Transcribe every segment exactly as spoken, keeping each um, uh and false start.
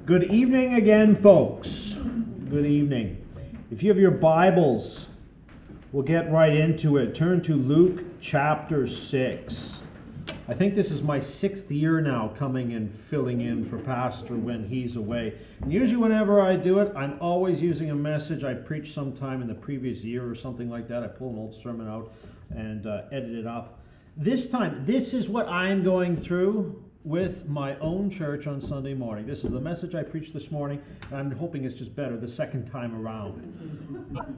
Good evening again, folks. Good evening. If you have your Bibles, we'll get right into it. Turn to Luke chapter six. I think this is my sixth year now coming and filling in for Pastor when he's away. And usually whenever I do it, I'm always using a message I preached sometime in the previous year or something like that. I pull an old sermon out and uh, edit it up. This time, this is what I'm going through with my own church on Sunday morning. This is the message I preached this morning, and I'm hoping it's just better the second time around.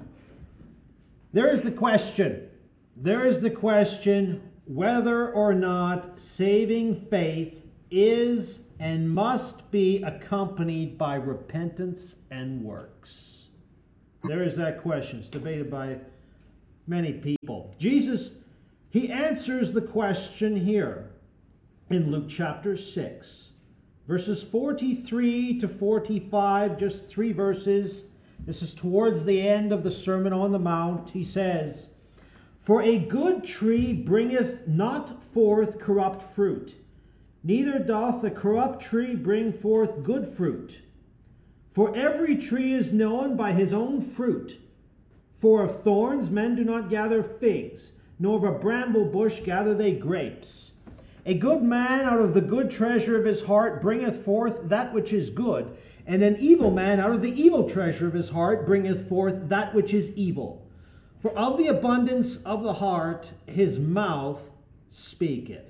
There is the question. There is the question whether or not saving faith is and must be accompanied by repentance and works. There is that question. It's debated by many people. Jesus, he answers the question here in Luke chapter six, verses forty-three to forty-five, just three verses. This is towards the end of the Sermon on the Mount. He says, "For a good tree bringeth not forth corrupt fruit, neither doth a corrupt tree bring forth good fruit. For every tree is known by his own fruit. For of thorns men do not gather figs, nor of a bramble bush gather they grapes. A good man out of the good treasure of his heart bringeth forth that which is good, and an evil man out of the evil treasure of his heart bringeth forth that which is evil. For of the abundance of the heart his mouth speaketh."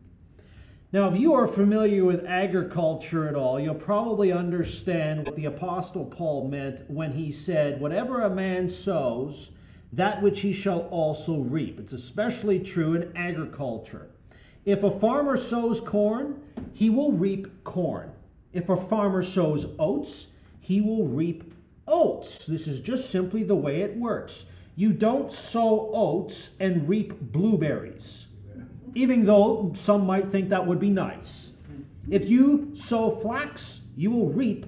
Now, if you are familiar with agriculture at all, you'll probably understand what the Apostle Paul meant when he said, "Whatever a man sows, that which he shall also reap." It's especially true in agriculture. If a farmer sows corn, he will reap corn. If a farmer sows oats, he will reap oats. This is just simply the way it works. You don't sow oats and reap blueberries, even though some might think that would be nice. If you sow flax, you will reap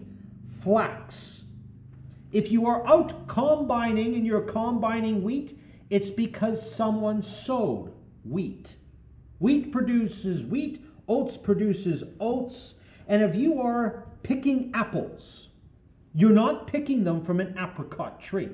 flax. If you are out combining and you're combining wheat, it's because someone sowed wheat. Wheat produces wheat, oats produces oats, and if you are picking apples, you're not picking them from an apricot tree.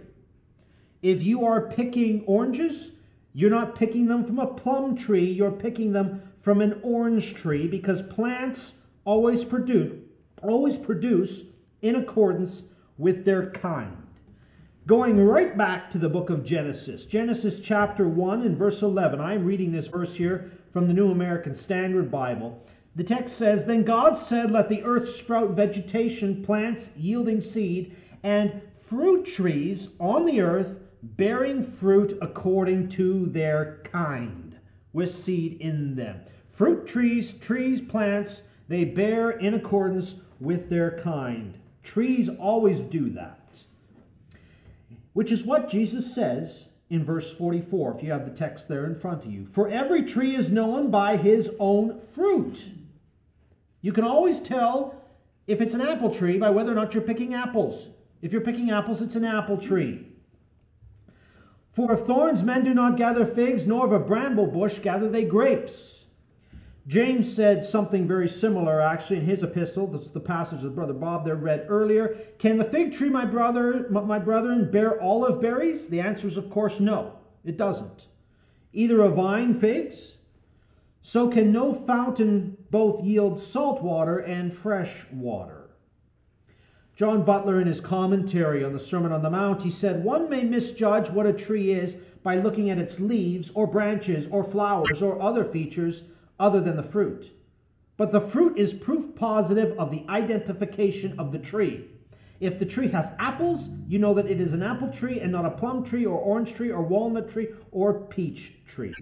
If you are picking oranges, you're not picking them from a plum tree, you're picking them from an orange tree, because plants always produce, always produce in accordance with their kind. Going right back to the book of Genesis, Genesis chapter one and verse eleven. I am reading this verse here from the New American Standard Bible. The text says, "Then God said, let the earth sprout vegetation, plants yielding seed, and fruit trees on the earth, bearing fruit according to their kind, with seed in them." Fruit trees, trees, plants, they bear in accordance with their kind. Trees always do that. Which is what Jesus says in verse forty-four, if you have the text there in front of you. "For every tree is known by his own fruit." You can always tell if it's an apple tree by whether or not you're picking apples. If you're picking apples, it's an apple tree. "For of thorns men do not gather figs, nor of a bramble bush gather they grapes." James said something very similar, actually, in his epistle. That's the passage that Brother Bob there read earlier. "Can the fig tree, my brother, my brethren, bear olive berries?" The answer is, of course, no. It doesn't. "Either a vine figs? So can no fountain both yield salt water and fresh water." John Butler, in his commentary on the Sermon on the Mount, he said, "One may misjudge what a tree is by looking at its leaves or branches or flowers or other features other than the fruit. But the fruit is proof positive of the identification of the tree. If the tree has apples, you know that it is an apple tree and not a plum tree or orange tree or walnut tree or peach tree."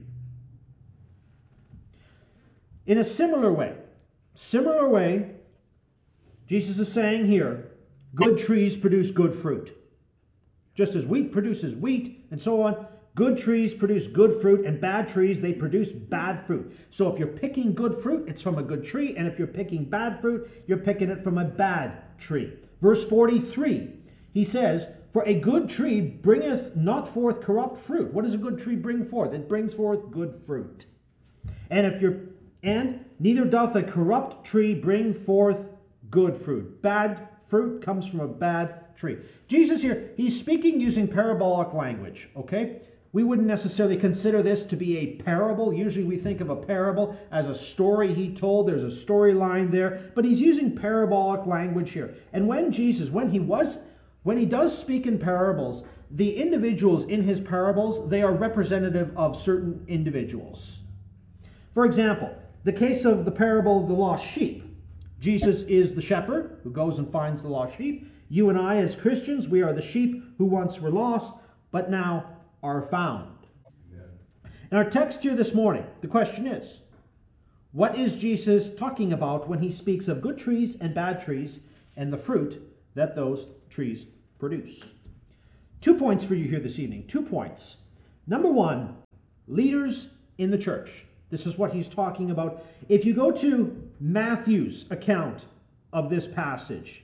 In a similar way, similar way, Jesus is saying here, good trees produce good fruit. Just as wheat produces wheat and so on, good trees produce good fruit, and bad trees, they produce bad fruit. So if you're picking good fruit, it's from a good tree, and if you're picking bad fruit, you're picking it from a bad tree. Verse forty-three, he says, "For a good tree bringeth not forth corrupt fruit." What does a good tree bring forth? It brings forth good fruit. And if you're and neither doth a corrupt tree bring forth good fruit. Bad fruit comes from a bad tree. Jesus here, he's speaking using parabolic language, okay? We wouldn't necessarily consider this to be a parable. Usually we think of a parable as a story he told. There's a storyline there. But he's using parabolic language here. And when Jesus, when he was, when he does speak in parables, the individuals in his parables, they are representative of certain individuals. For example, the case of the parable of the lost sheep. Jesus is the shepherd who goes and finds the lost sheep. You and I as Christians, we are the sheep who once were lost, but now are found. Amen. In our text here this morning, the question is, what is Jesus talking about when he speaks of good trees and bad trees and the fruit that those trees produce? Two points for you here this evening. Two points. Number one, leaders in the church. This is what he's talking about. If you go to Matthew's account of this passage,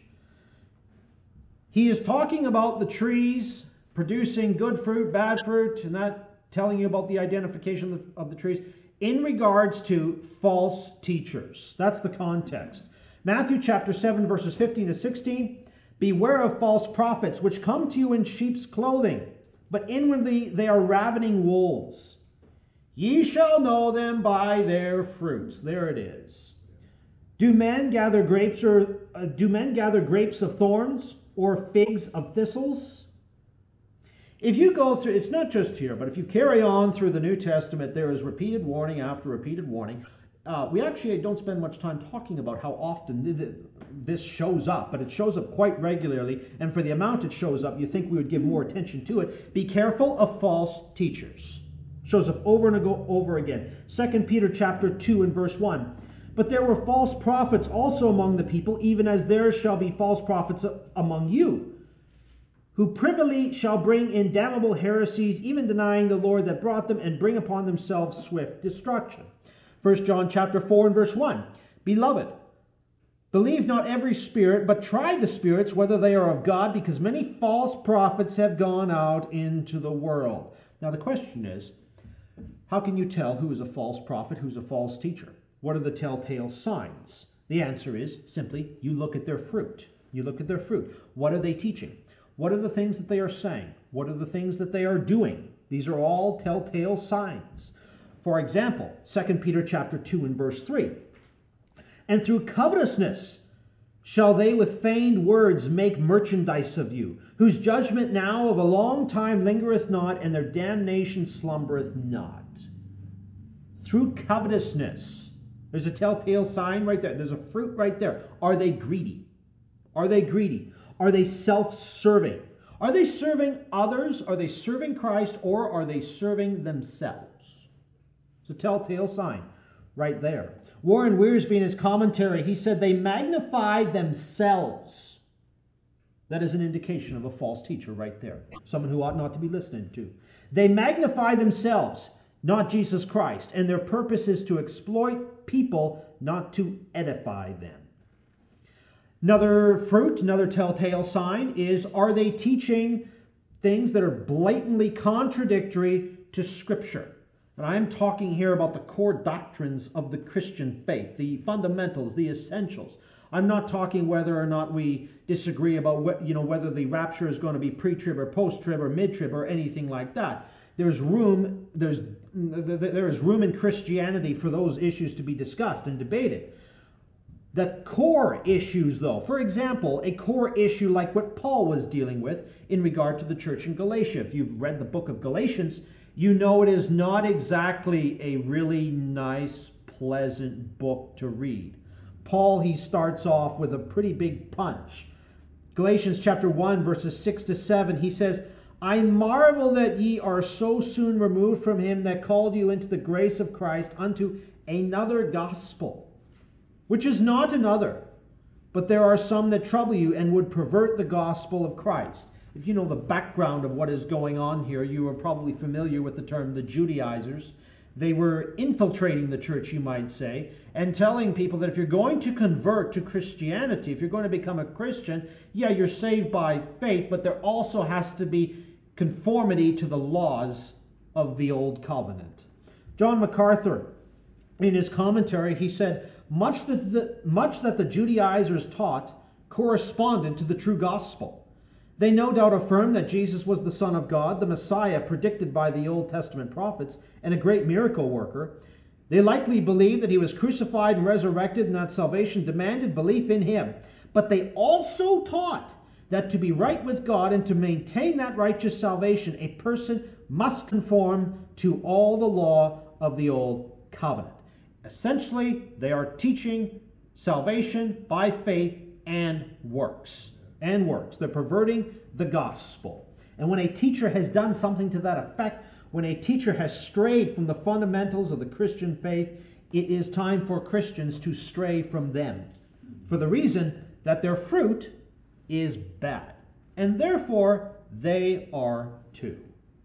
he is talking about the trees producing good fruit, bad fruit, and that telling you about the identification of the, of the trees in regards to false teachers. That's the context. Matthew chapter seven, verses fifteen to sixteen. Beware of false prophets, which come to you in sheep's clothing, but inwardly they are ravening wolves. Ye shall know them by their fruits. There it is. Do men gather grapes or uh, do men gather grapes of thorns or figs of thistles? If you go through, it's not just here, but if you carry on through the New Testament, there is repeated warning after repeated warning. Uh, we actually don't spend much time talking about how often this shows up, but it shows up quite regularly, and for the amount it shows up, you think we would give more attention to it. Be careful of false teachers. Shows up over and over again. Second Peter chapter two and verse one. But there were false prophets also among the people, even as there shall be false prophets among you, who privily shall bring in damnable heresies, even denying the Lord that brought them, and bring upon themselves swift destruction. First John chapter four and verse one. Beloved, believe not every spirit, but try the spirits whether they are of God, because many false prophets have gone out into the world. Now the question is, how can you tell who is a false prophet, who's a false teacher? What are the telltale signs? The answer is simply, you look at their fruit. You look at their fruit. What are they teaching? What are the things that they are saying? What are the things that they are doing? These are all telltale signs. For example, Second Peter chapter two and verse three. And through covetousness shall they with feigned words make merchandise of you, whose judgment now of a long time lingereth not, and their damnation slumbereth not. Through covetousness. There's a telltale sign right there. There's a fruit right there. Are they greedy? Are they greedy? Are they self-serving? Are they serving others? Are they serving Christ? Or are they serving themselves? It's a telltale sign right there. Warren Wiersbe in his commentary, he said they magnify themselves. That is an indication of a false teacher right there. Someone who ought not to be listened to. They magnify themselves, not Jesus Christ. And their purpose is to exploit people, not to edify them. Another fruit, another telltale sign is, are they teaching things that are blatantly contradictory to Scripture? And I'm talking here about the core doctrines of the Christian faith, the fundamentals, the essentials. I'm not talking whether or not we disagree about what, you know, whether the rapture is going to be pre-trib or post-trib or mid-trib or anything like that. There's room, there's there is room in Christianity for those issues to be discussed and debated. The core issues, though, for example, a core issue like what Paul was dealing with in regard to the church in Galatia. If you've read the book of Galatians, you know it is not exactly a really nice, pleasant book to read. Paul, he starts off with a pretty big punch. Galatians chapter one, verses six to seven, he says, I marvel that ye are so soon removed from him that called you into the grace of Christ unto another gospel, which is not another, but there are some that trouble you and would pervert the gospel of Christ. If you know the background of what is going on here, you are probably familiar with the term the Judaizers. They were infiltrating the church, you might say, and telling people that if you're going to convert to Christianity, if you're going to become a Christian, yeah, you're saved by faith, but there also has to be conformity to the laws of the old covenant. John MacArthur, in his commentary, he said, much that the, much that the Judaizers taught corresponded to the true gospel. They no doubt affirmed that Jesus was the Son of God, the Messiah predicted by the Old Testament prophets, and a great miracle worker. They likely believed that he was crucified and resurrected, and that salvation demanded belief in him. But they also taught that to be right with God and to maintain that righteous salvation, a person must conform to all the law of the Old Covenant. Essentially, they are teaching salvation by faith and works. And works. They're perverting the gospel. And when a teacher has done something to that effect, when a teacher has strayed from the fundamentals of the Christian faith, it is time for Christians to stray from them, for the reason that their fruit is bad, and therefore they are too.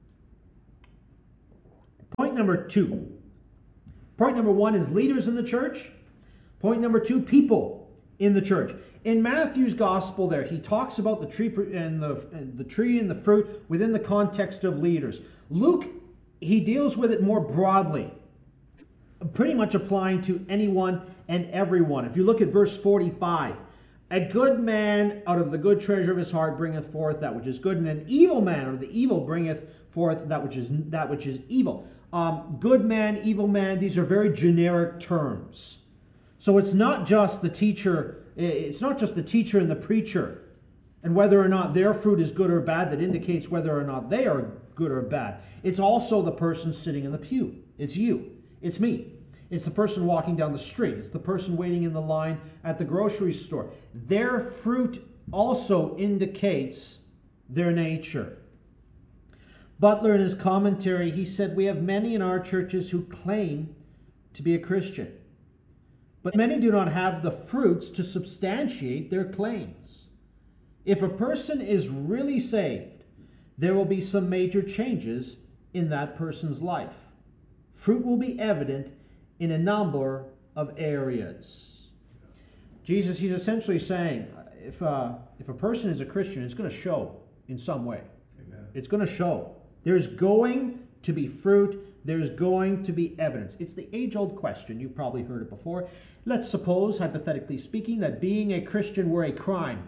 Point number two. Point number one is leaders in the church. Point number two, people in the church. In Matthew's gospel there, he talks about the tree and the, and the tree and the fruit within the context of leaders. Luke, he deals with it more broadly, pretty much applying to anyone and everyone. If you look at verse forty-five, a good man out of the good treasure of his heart bringeth forth that which is good, and an evil man out of the evil bringeth forth that which is that which is evil. Um, good man, evil man, these are very generic terms. So it's not just the teacher, it's not just the teacher and the preacher, and whether or not their fruit is good or bad that indicates whether or not they are good or bad. It's also the person sitting in the pew. It's you. It's me. It's the person walking down the street. It's the person waiting in the line at the grocery store. Their fruit also indicates their nature. Butler, in his commentary, he said, we have many in our churches who claim to be a Christian, but many do not have the fruits to substantiate their claims. If a person is really saved, there will be some major changes in that person's life. Fruit will be evident in a number of areas. Jesus, he's essentially saying, if uh, if a person is a Christian, it's going to show in some way. Amen. It's going to show. There's going to be fruit. There's going to be evidence. It's the age-old question. You've probably heard it before. Let's suppose, hypothetically speaking, that being a Christian were a crime.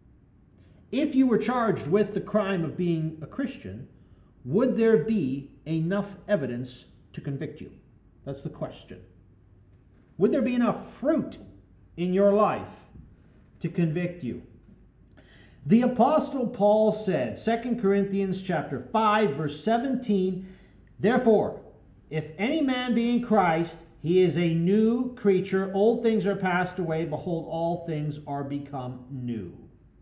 If you were charged with the crime of being a Christian, would there be enough evidence to convict you? That's the question. Would there be enough fruit in your life to convict you? The Apostle Paul said, Second Corinthians chapter five, verse seventeen, therefore, if any man be in Christ, he is a new creature. Old things are passed away. Behold, all things are become new.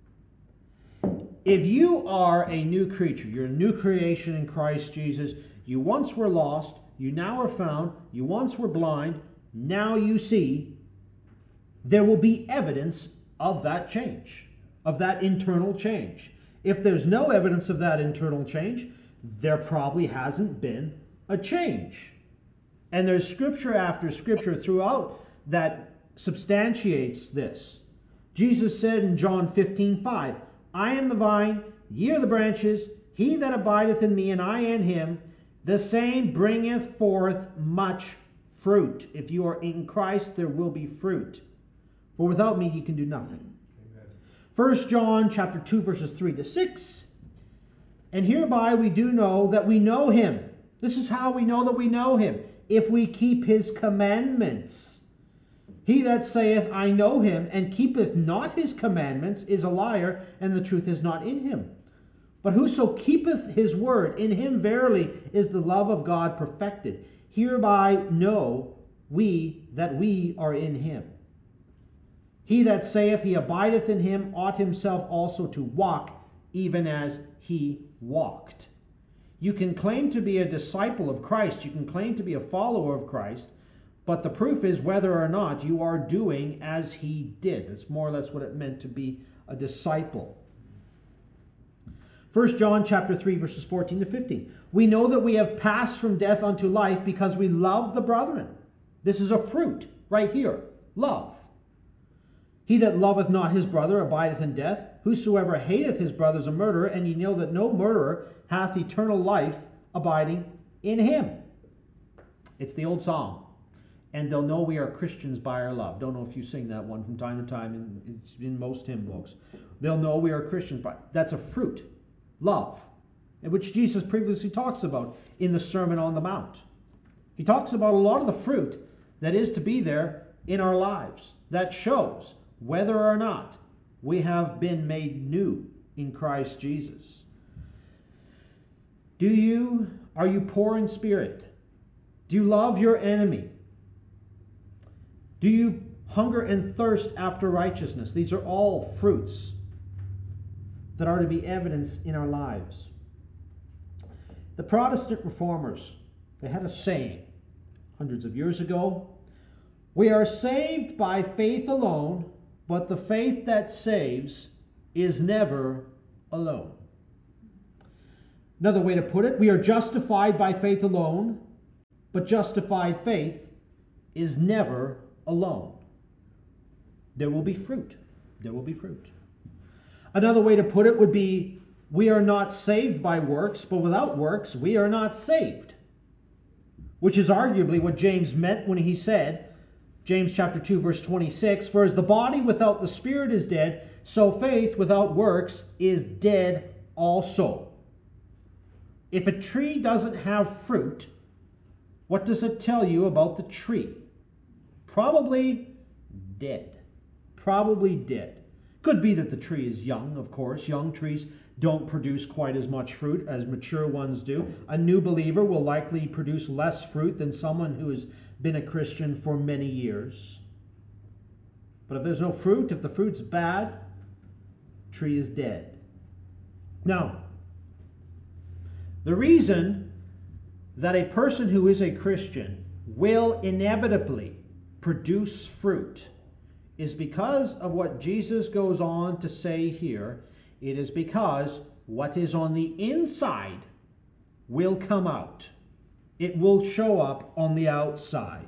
If you are a new creature, you're a new creation in Christ Jesus, you once were lost, you now are found, you once were blind, now you see, there will be evidence of that change, of that internal change. If there's no evidence of that internal change, there probably hasn't been a change. And there's scripture after scripture throughout that substantiates this. Jesus said in John fifteen five, I am the vine, ye are the branches, he that abideth in me and I in him, the same bringeth forth much fruit. If you are in Christ, there will be fruit. For without me, ye can do nothing. Amen. First John chapter two, verses three to six. And hereby we do know that we know him. This is how we know that we know him. If we keep his commandments. He that saith, I know him, and keepeth not his commandments, is a liar, and the truth is not in him. But whoso keepeth his word, in him verily is the love of God perfected. Hereby know we that we are in him. He that saith he abideth in him ought himself also to walk, even as he walked. You can claim to be a disciple of Christ, you can claim to be a follower of Christ, but the proof is whether or not you are doing as he did. That's more or less what it meant to be a disciple. First John chapter three, verses fourteen to fifteen. We know that we have passed from death unto life because we love the brethren. This is a fruit right here. Love. He that loveth not his brother abideth in death. Whosoever hateth his brother is a murderer, and ye know that no murderer hath eternal life abiding in him. It's the old song. And they'll know we are Christians by our love. Don't know if you sing that one from time to time. In, it's in most hymn books. They'll know we are Christians by. That's a fruit. Love. Which Jesus previously talks about in the Sermon on the Mount. He talks about a lot of the fruit that is to be there in our lives. That shows whether or not we have been made new in Christ Jesus. Do you, are you poor in spirit? Do you love your enemy? Do you hunger and thirst after righteousness? These are all fruits that are to be evidenced in our lives. The Protestant reformers, they had a saying hundreds of years ago. We are saved by faith alone, but the faith that saves is never alone. Another way to put it, we are justified by faith alone, but justified faith is never alone. There will be fruit. There will be fruit. Another way to put it would be, we are not saved by works, but without works, we are not saved. Which is arguably what James meant when he said, James chapter two, verse twenty-six, for as the body without the spirit is dead, so faith without works is dead also. If a tree doesn't have fruit, what does it tell you about the tree? Probably dead. Probably dead. Could be that the tree is young, of course. Young trees don't produce quite as much fruit as mature ones do. A new believer will likely produce less fruit than someone who has been a Christian for many years. But if there's no fruit, if the fruit's bad, tree is dead. Now, the reason that a person who is a Christian will inevitably produce fruit is because of what Jesus goes on to say here. It is because what is on the inside will come out. It will show up on the outside.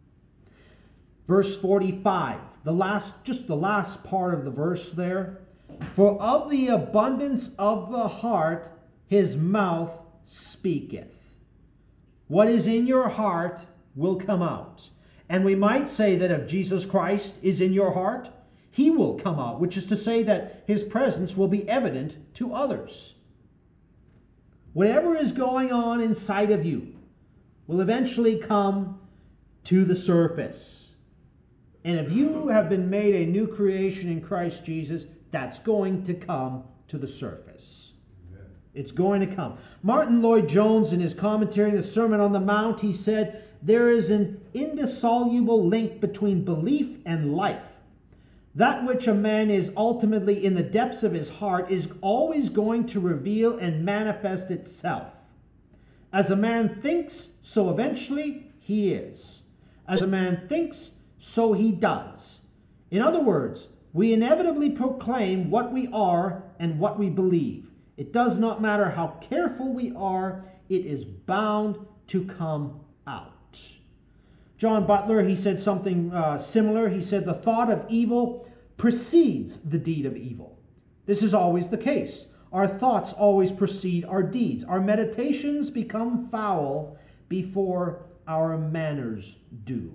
Verse forty-five, the last, just the last part of the verse there. For of the abundance of the heart his mouth speaketh. What is in your heart will come out. And we might say that if Jesus Christ is in your heart, he will come out, which is to say that his presence will be evident to others. Whatever is going on inside of you will eventually come to the surface. And if you have been made a new creation in Christ Jesus, that's going to come to the surface. Amen. It's going to come. Martin Lloyd-Jones, in his commentary on the Sermon on the Mount, he said, there is an indissoluble link between belief and life. That which a man is ultimately in the depths of his heart is always going to reveal and manifest itself. As a man thinks, so eventually he is. As a man thinks, so he does. In other words, we inevitably proclaim what we are and what we believe. It does not matter how careful we are, it is bound to come out. John Butler, he said something uh, similar. He said, the thought of evil precedes the deed of evil. This is always the case. Our thoughts always precede our deeds. Our meditations become foul before our manners do.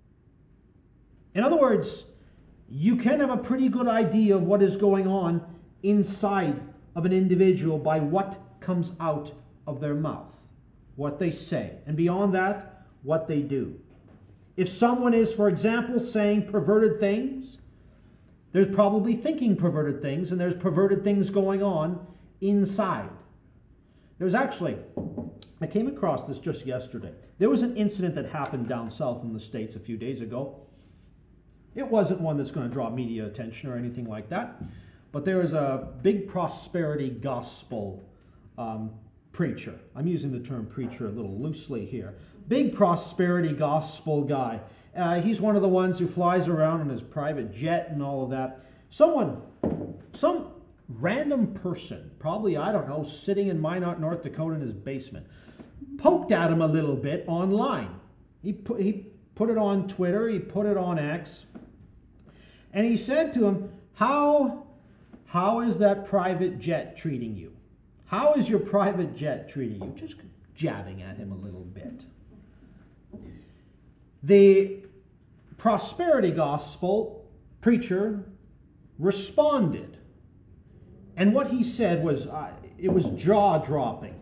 In other words, you can have a pretty good idea of what is going on inside of an individual by what comes out of their mouth, what they say, and beyond that, what they do. If someone is, for example, saying perverted things, there's probably thinking perverted things, and there's perverted things going on inside. There's actually, I came across this just yesterday. There was an incident that happened down south in the States a few days ago. It wasn't one that's going to draw media attention or anything like that, but there was a big prosperity gospel um, preacher. I'm using the term preacher a little loosely here. Big prosperity gospel guy. Uh, he's one of the ones who flies around in his private jet and all of that. Someone, some random person, probably, I don't know, sitting in Minot, North Dakota in his basement, poked at him a little bit online. He put, he put it on Twitter, he put it on X, and he said to him, how, how is that private jet treating you? How is your private jet treating you? Just jabbing at him a little bit. The prosperity gospel preacher responded. And what he said was, uh, it was jaw-dropping.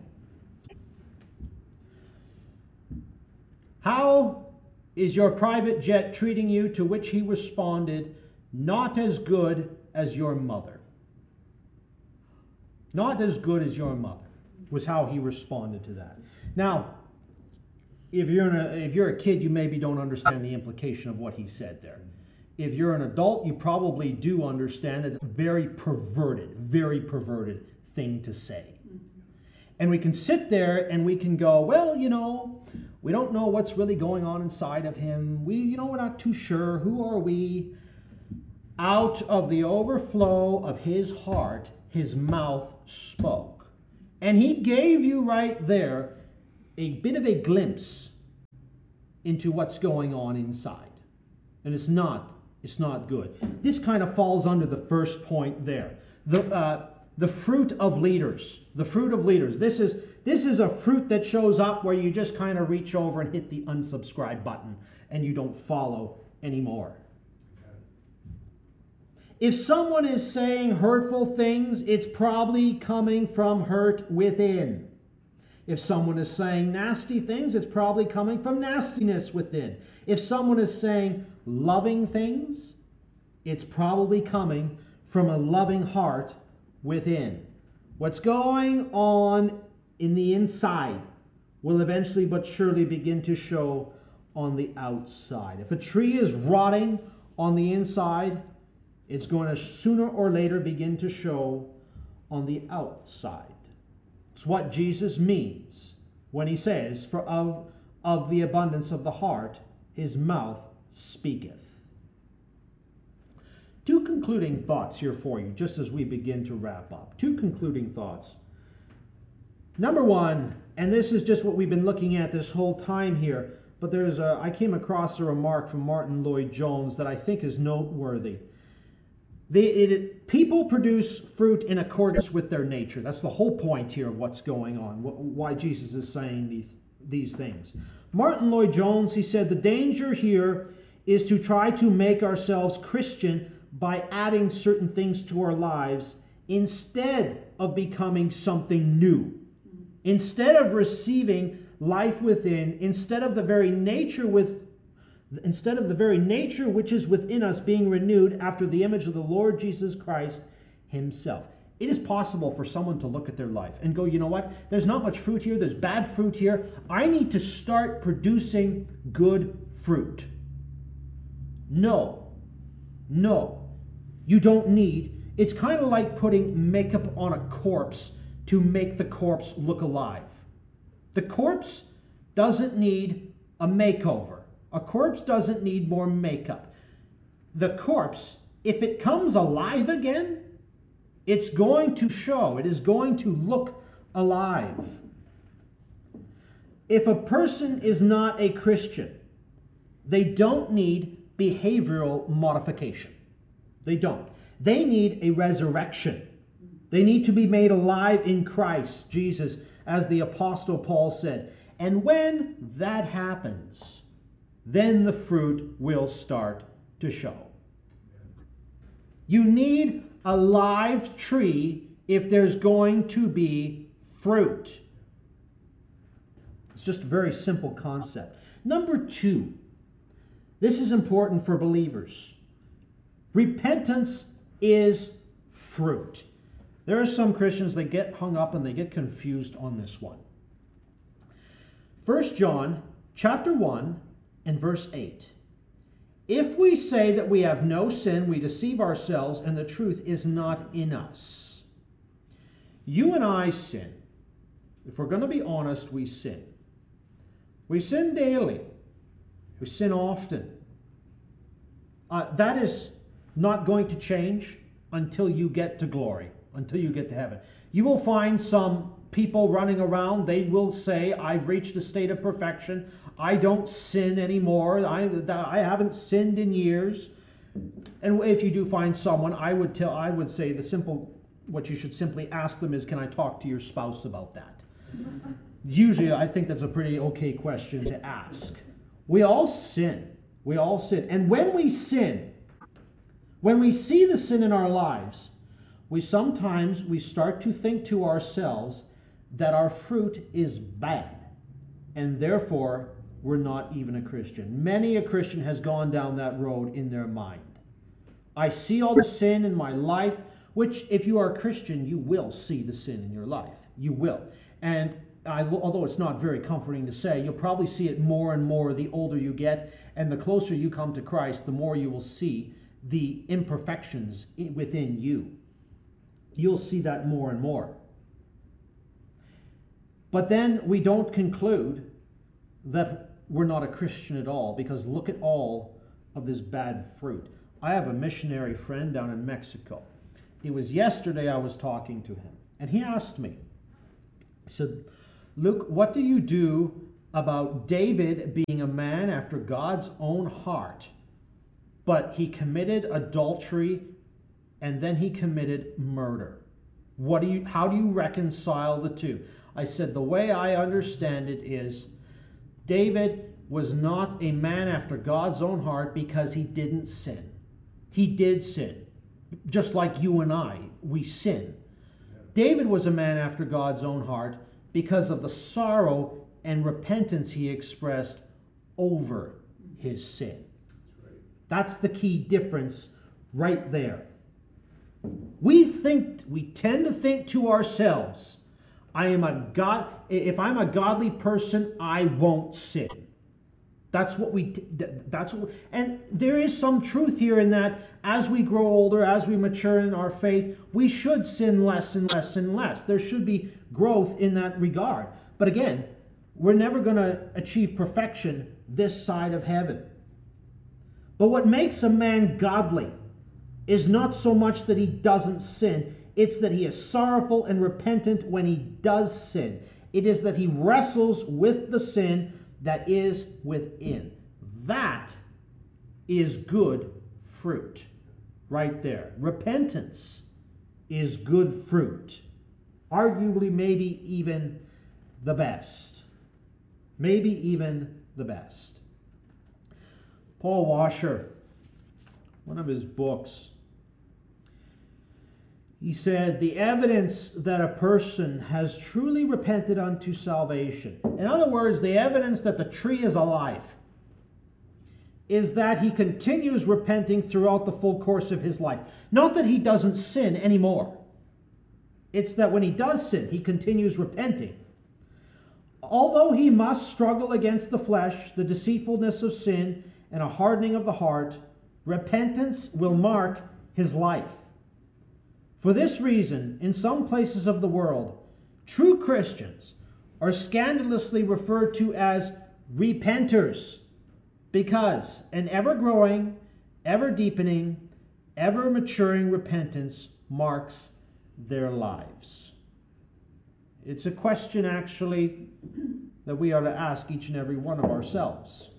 How is your private jet treating you? To which he responded, not as good as your mother. Not as good as your mother, was how he responded to that. Now, if you're in a, if you're a kid, you maybe don't understand the implication of what he said there. If you're an adult, you probably do understand it's a very perverted, very perverted thing to say. And we can sit there and we can go, well, you know, we don't know what's really going on inside of him. We, you know, we're not too sure. Who are we? Out of the overflow of his heart, his mouth spoke. And he gave you right there a bit of a glimpse into what's going on inside. And it's not, it's not good. This kind of falls under the first point there. The, uh, the fruit of leaders. The fruit of leaders. This is, this is a fruit that shows up where you just kind of reach over and hit the unsubscribe button and you don't follow anymore. If someone is saying hurtful things, it's probably coming from hurt within. If someone is saying nasty things, it's probably coming from nastiness within. If someone is saying loving things, it's probably coming from a loving heart within. What's going on in the inside will eventually but surely begin to show on the outside. If a tree is rotting on the inside, it's going to sooner or later begin to show on the outside. It's what Jesus means when he says, for of, of the abundance of the heart, his mouth speaketh. Two concluding thoughts here for you, just as we begin to wrap up. Two concluding thoughts. Number one, and this is just what we've been looking at this whole time here, but there's a, I came across a remark from Martin Lloyd-Jones that I think is noteworthy. They, it, people produce fruit in accordance with their nature. That's the whole point here of what's going on, wh- why Jesus is saying these, these things. Martin Lloyd-Jones, he said, the danger here is to try to make ourselves Christian by adding certain things to our lives instead of becoming something new. Instead of receiving life within, instead of the very nature with Instead of the very nature which is within us being renewed after the image of the Lord Jesus Christ himself. It is possible for someone to look at their life and go, you know what? There's not much fruit here. There's bad fruit here. I need to start producing good fruit. No. No. You don't need. It's kind of like putting makeup on a corpse to make the corpse look alive. The corpse doesn't need a makeover. A corpse doesn't need more makeup. The corpse, if it comes alive again, it's going to show. It is going to look alive. If a person is not a Christian, they don't need behavioral modification. They don't. They need a resurrection. They need to be made alive in Christ Jesus, as the Apostle Paul said. And when that happens, then the fruit will start to show. You need a live tree if there's going to be fruit. It's just a very simple concept. Number two, this is important for believers. Repentance is fruit. There are some Christians that get hung up and they get confused on this one. First John chapter one and verse eight. If we say that we have no sin, we deceive ourselves, and the truth is not in us. You and I sin. If we're going to be honest, we sin. We sin daily. We sin often. Uh, that is not going to change until you get to glory, until you get to heaven. You will find some people running around, they will say, I've reached a state of perfection. I don't sin anymore. I, I haven't sinned in years. And if you do find someone, I would tell, I would say the simple, what you should simply ask them is, can I talk to your spouse about that? Usually, I think that's a pretty okay question to ask. We all sin. We all sin. And when we sin, when we see the sin in our lives, we sometimes we start to think to ourselves that our fruit is bad, and therefore we're not even a Christian. Many a Christian has gone down that road in their mind. I see all the sin in my life, which if you are a Christian, you will see the sin in your life. You will. And I, although it's not very comforting to say, you'll probably see it more and more the older you get, and the closer you come to Christ, the more you will see the imperfections within you. You'll see that more and more. But then we don't conclude that we're not a Christian at all, because look at all of this bad fruit. I have a missionary friend down in Mexico. It was yesterday I was talking to him, and he asked me, he said, Luke, what do you do about David being a man after God's own heart, but he committed adultery and then he committed murder? What do you, how do you reconcile the two? I said, the way I understand it is David was not a man after God's own heart because he didn't sin. He did sin. Just like you and I, we sin. David was a man after God's own heart because of the sorrow and repentance he expressed over his sin. That's the key difference right there. We think, we tend to think to ourselves, I am a God, if I'm a godly person, I won't sin. That's what we, that's what, we, and there is some truth here in that as we grow older, as we mature in our faith, we should sin less and less and less. There should be growth in that regard. But again, we're never going to achieve perfection this side of heaven. But what makes a man godly is not so much that he doesn't sin, it's that he is sorrowful and repentant when he does sin. It is that he wrestles with the sin that is within. That is good fruit right there. Repentance is good fruit. Arguably, maybe even the best. Maybe even the best. Paul Washer, one of his books, he said, the evidence that a person has truly repented unto salvation. In other words, the evidence that the tree is alive is that he continues repenting throughout the full course of his life. Not that he doesn't sin anymore. It's that when he does sin, he continues repenting. Although he must struggle against the flesh, the deceitfulness of sin, and a hardening of the heart, repentance will mark his life. For this reason, in some places of the world, true Christians are scandalously referred to as repenters, because an ever-growing, ever-deepening, ever-maturing repentance marks their lives. It's a question, actually, that we ought to ask each and every one of ourselves.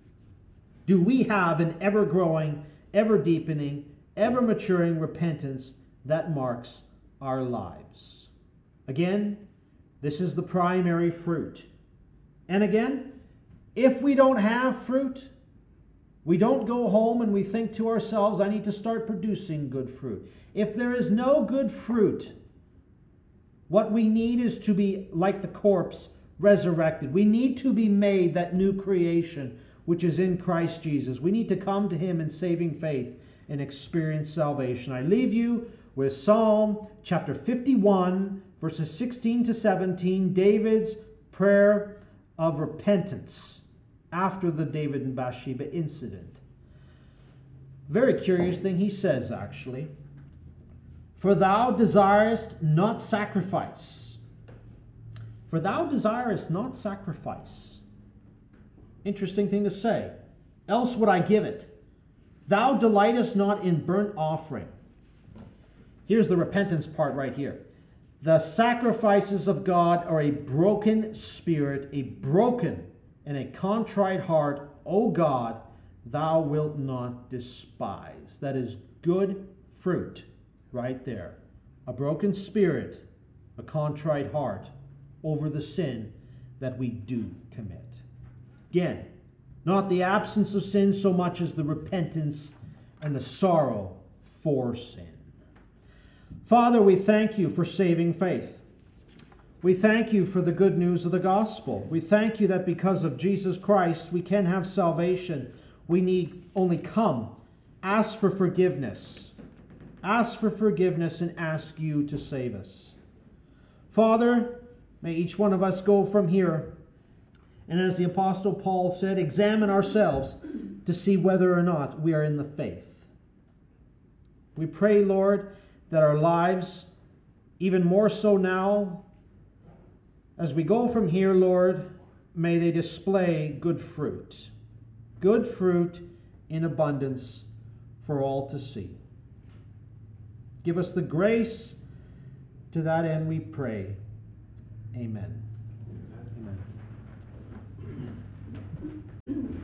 Do we have an ever-growing, ever-deepening, ever-maturing repentance that marks our lives? Again, this is the primary fruit. And again, if we don't have fruit, we don't go home and we think to ourselves, I need to start producing good fruit. If there is no good fruit, what we need is to be like the corpse, resurrected. We need to be made that new creation which is in Christ Jesus. We need to come to Him in saving faith and experience salvation. I leave you with Psalm chapter fifty-one, verses sixteen to seventeen, David's prayer of repentance after the David and Bathsheba incident. Very curious thing he says, actually. For thou desirest not sacrifice. For thou desirest not sacrifice. Interesting thing to say. Else would I give it. Thou delightest not in burnt offering. Here's the repentance part right here. The sacrifices of God are a broken spirit, a broken and a contrite heart. O God, thou wilt not despise. That is good fruit right there. A broken spirit, a contrite heart over the sin that we do commit. Again, Not the absence of sin so much as the repentance and the sorrow for sin. Father, we thank you for saving faith. We thank you for the good news of the gospel. We thank you that because of Jesus Christ, we can have salvation. We need only come, ask for forgiveness. Ask for forgiveness and ask you to save us. Father, may each one of us go from here, and as the Apostle Paul said, examine ourselves to see whether or not we are in the faith. We pray, Lord, that our lives, even more so now, as we go from here, Lord, may they display good fruit. Good fruit in abundance for all to see. Give us the grace. To that end we pray. Amen. Amen.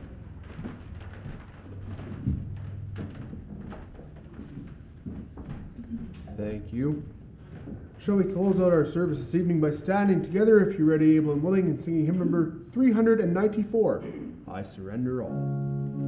Thank you. Shall we close out our service this evening by standing together, if you're ready, able, and willing, and singing hymn number three hundred ninety-four, I Surrender All.